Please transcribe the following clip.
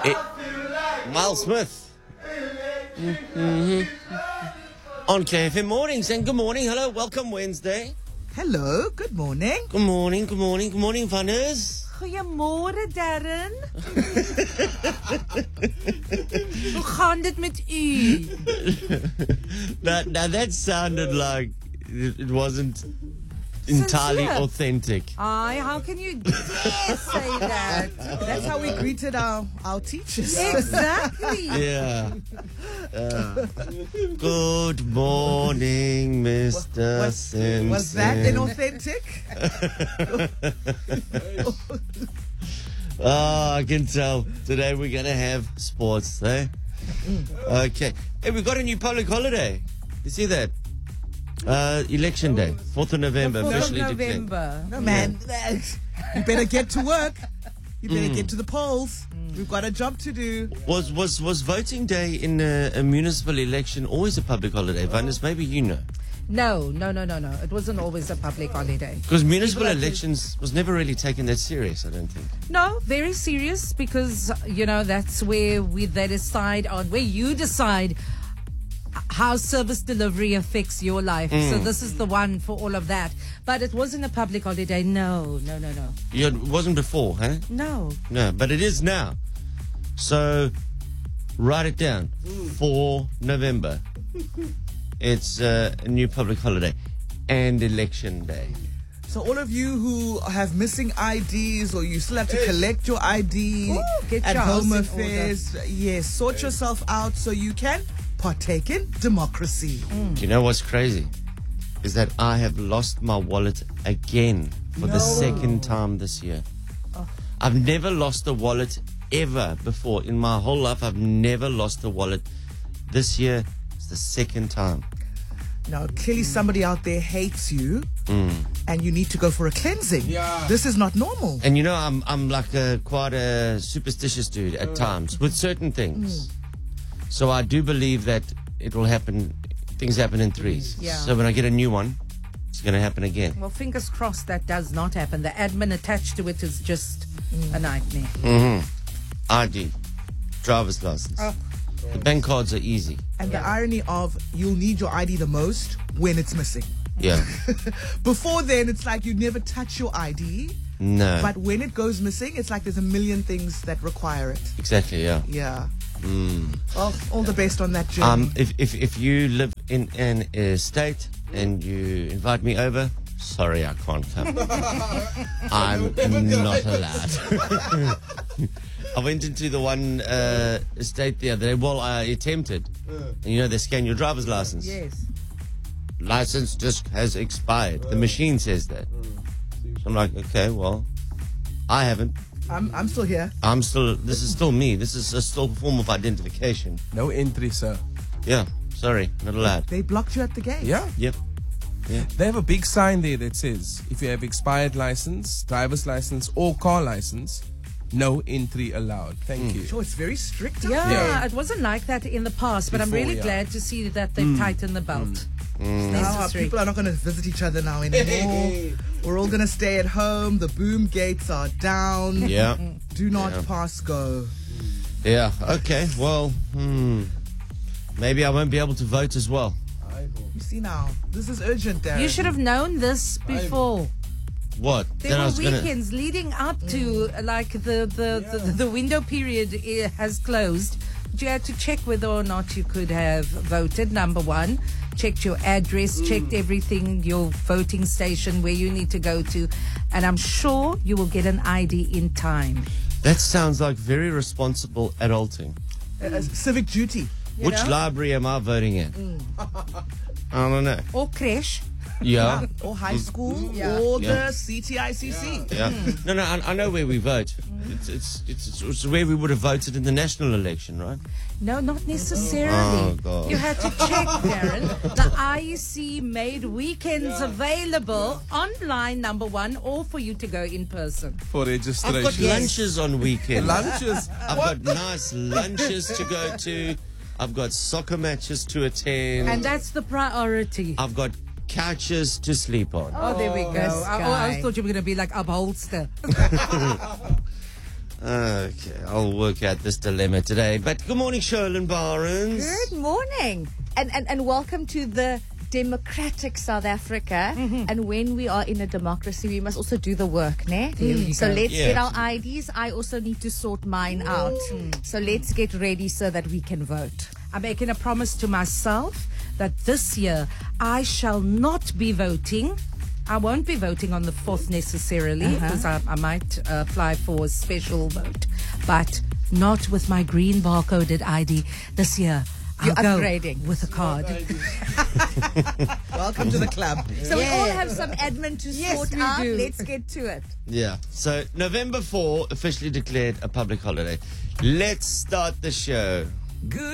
Miles Smith. On KFM Mornings, and good morning. Hello, welcome Wednesday. Hello, good morning. Good morning, good morning, good morning, Vannes. Goeiemôre, Darren. Hoe gaan dit met u? Now that sounded like it wasn't entirely Sincere. authentic. How can you dare say that? That's how we greeted our teachers. Exactly. Yeah. Good morning, Mr. Simpson. Was that inauthentic? Oh, I can tell. Today we're going to have sports, eh? Okay. Hey, we've got a new public holiday. You see that? Election Day, 4th of November, 4th of officially declared. November. No, man. You better get to work. You better get to the polls. We've got a job to do. Was voting day in a municipal election always a public holiday, Vanessa? Maybe you know. No. It wasn't always a public holiday. Because municipal elections was never really taken that serious, I don't think. No, very serious because, that's where they decide on, where you decide how service delivery affects your life. So this is the one for all of that. But it wasn't a public holiday. No. Yeah, it wasn't before, huh? No. No, but it is now. So, write it down. 4 November. It's a new public holiday. And election day. So all of you who have missing IDs or you still have to collect your ID get at your house home in affairs, yes, sort yourself out so you can partake in democracy. Do you know what's crazy? Is that I have lost my wallet again for the second time this year. I've never lost a wallet ever before. In my whole life, I've never lost a wallet. This year, it's the second time. Now, clearly somebody out there hates you and you need to go for a cleansing. Yeah. This is not normal. And I'm like quite a superstitious dude at times with certain things. So I do believe that it will happen. Things happen in threes. Yeah. So when I get a new one, it's going to happen again. Well, fingers crossed that does not happen. The admin attached to it is just a nightmare. ID, driver's license. The bank cards are easy. And the irony of you'll need your ID the most when it's missing. Yeah. Before then, it's like you never touch your ID. No. But when it goes missing, it's like there's a million things that require it. Exactly, yeah. Yeah. Well, all the best on that journey. If you live in an estate and you invite me over, sorry, I can't come. I'm not allowed. I went into the one estate the other day. Well, I attempted. And they scan your driver's license. Yes. License just has expired. The machine says that. So I'm like, okay, well, I haven't. I'm still here. This is still me. This is still a form of identification. No entry, sir. Yeah, sorry, not allowed. They blocked you at the gate. Yeah. Yep. They have a big sign there that says if you have expired license, driver's license, or car license, no entry allowed. Thank you. Sure, it's very strict. Yeah, it wasn't like that in the past, but I'm Before, really yeah. glad to see that they've tightened the belt. It's Now necessary. people are not going to visit each other now anymore. We're all going to stay at home. The boom gates are down. Yeah. Do not pass go. Yeah. Okay. Well, maybe I won't be able to vote as well. You see now, this is urgent, Darren. You should have known this before. What? There were weekends leading up to like the window period has closed. You had to check whether or not you could have voted, number one. Checked your address, checked everything, your voting station, where you need to go to. And I'm sure you will get an ID in time. That sounds like very responsible adulting. Civic duty. Which know? library am I voting at? I don't know. Or creche. Yeah. Or high school, Yeah. or Yeah. the CTICC. Yeah. No, I know where we vote. It's where we would have voted in the national election, right? No, not necessarily. Oh, God. You had to check, Darren. The IEC made weekends available online, number one, or for you to go in person. For I've registration. got lunches on weekends. Lunches. I've got nice lunches to go to. I've got soccer matches to attend. And that's the priority. I've got couches to sleep on. Oh, there we go. this I guy. always thought you were going to be like upholster. Okay, I'll work out this dilemma today. But good morning, Sherlyn Barnes. Good morning. And welcome to the democratic South Africa. And when we are in a democracy, we must also do the work, ne? So let's get our IDs. I also need to sort mine out. So let's get ready so that we can vote. I'm making a promise to myself that this year I shall not be voting. I won't be voting on the 4th necessarily because I might apply for a special vote, but not with my green barcoded ID this year. You're I'll upgrading go with a card. Welcome to the club. So we all have some admin to sort we out. do. Let's get to it. Yeah. So November 4 officially declared a public holiday. Let's start the show. Good